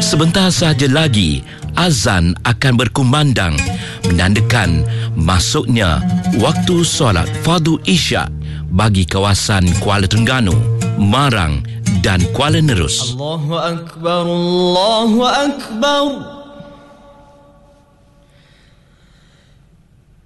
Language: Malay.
Sebentar sahaja lagi azan akan berkumandang menandakan masuknya waktu solat fardu Isyak bagi kawasan Kuala Terengganu, Marang dan Kuala Nerus. Allahu Akbar, Allahu Akbar.